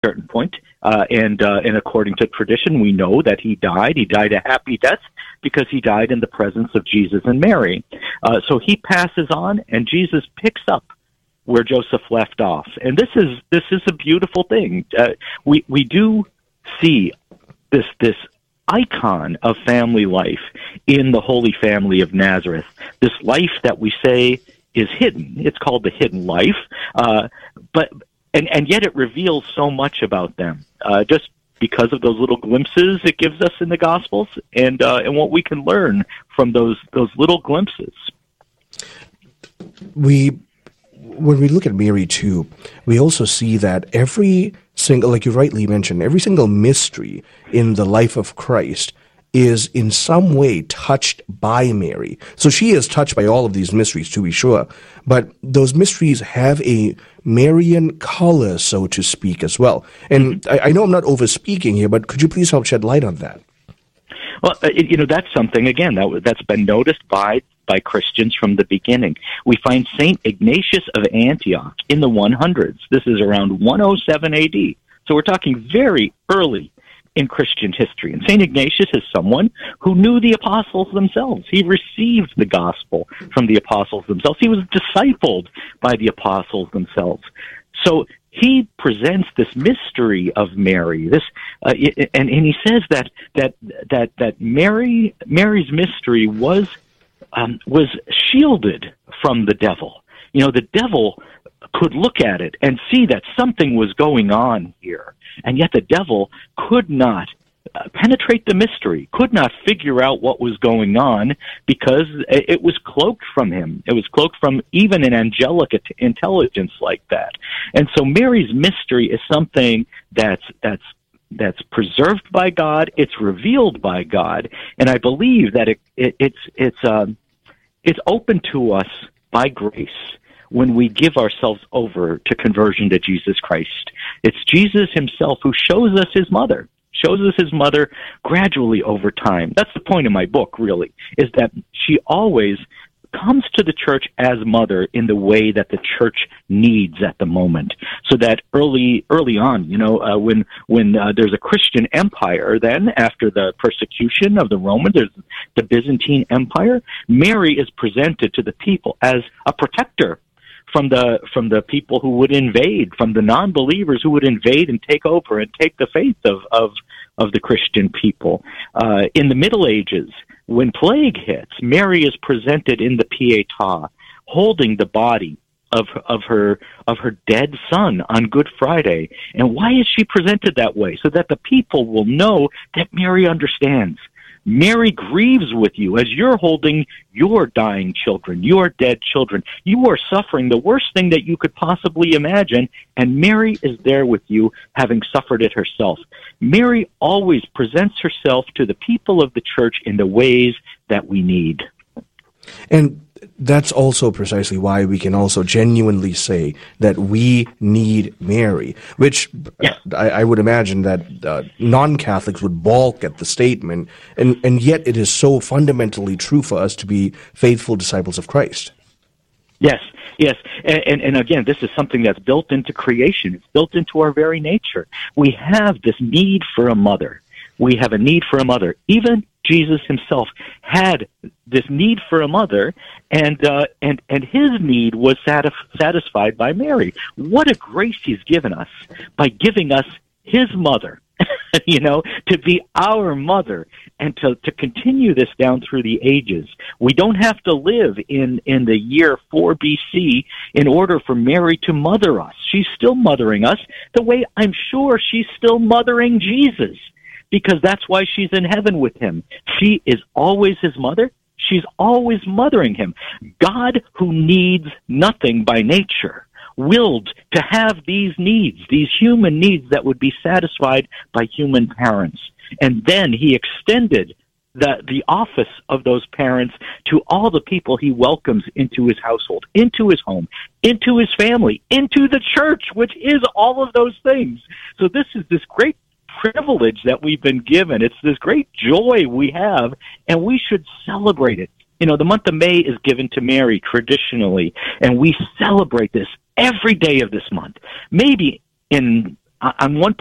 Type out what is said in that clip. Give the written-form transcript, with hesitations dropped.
certain point, and according to tradition, we know that he died. He died a happy death because he died in the presence of Jesus and Mary. So he passes on, and Jesus picks up where Joseph left off. And this is a beautiful thing. We do see this icon of family life in the Holy Family of Nazareth. This life that we say is hidden. It's called the hidden life, but yet it reveals so much about them. Just because of those little glimpses it gives us in the Gospels, and what we can learn from those little glimpses. When we look at Mary too, we also see that every single, like you rightly mentioned, every single mystery in the life of Christ is in some way touched by Mary. So she is touched by all of these mysteries, to be sure, but those mysteries have a Marian color, so to speak, as well. And I know I'm not over-speaking here, but could you please help shed light on that? Well, that's something, again, that's been noticed by Christians from the beginning. We find St. Ignatius of Antioch in the 100s. This is around 107 AD. So we're talking very early in Christian history. And St. Ignatius is someone who knew the apostles themselves. He received the gospel from the apostles themselves. He was discipled by the apostles themselves. So he presents this mystery of Mary. And he says that Mary's mystery was shielded from the devil. The devil could look at it and see that something was going on here, and yet the devil could not penetrate the mystery, could not figure out what was going on, because it was cloaked from him. It was cloaked from even an angelic intelligence like that. And so Mary's mystery is something that's preserved by God. It's revealed by God, and I believe that it's open to us by grace when we give ourselves over to conversion to Jesus Christ. It's Jesus himself who shows us his mother gradually over time. That's the point of my book, really, is that she always comes to the church as mother in the way that the church needs at the moment. So that early on, when there's a Christian empire, then after the persecution of the Romans, there's the Byzantine Empire, Mary is presented to the people as a protector from the people who would invade, from the non-believers who would invade and take over and take the faith of the Christian people. In the Middle Ages, when plague hits, Mary is presented in the Pietà, holding the body of her dead son on Good Friday. And why is she presented that way? So that the people will know that Mary understands. Mary grieves with you as you're holding your dying children, your dead children. You are suffering the worst thing that you could possibly imagine, and Mary is there with you, having suffered it herself. Mary always presents herself to the people of the church in the ways that we need. And that's also precisely why we can also genuinely say that we need Mary, which I would imagine that non-Catholics would balk at the statement, and yet it is so fundamentally true for us to be faithful disciples of Christ. Yes. And again, this is something that's built into creation. It's built into our very nature. We have this need for a mother. We have a need for a mother. Even Jesus himself had this need for a mother, and his need was satisfied by Mary. What a grace he's given us by giving us his mother, to be our mother, and to continue this down through the ages. We don't have to live in the year 4 BC in order for Mary to mother us. She's still mothering us the way I'm sure she's still mothering Jesus, because that's why she's in heaven with him. She is always his mother. She's always mothering him. God, who needs nothing by nature, willed to have these needs, these human needs that would be satisfied by human parents. And then he extended the office of those parents to all the people he welcomes into his household, into his home, into his family, into the church, which is all of those things. So this is this great privilege that we've been given. It's this great joy we have, and we should celebrate it. The month of May is given to Mary traditionally, and we celebrate this every day of this month. Maybe in on one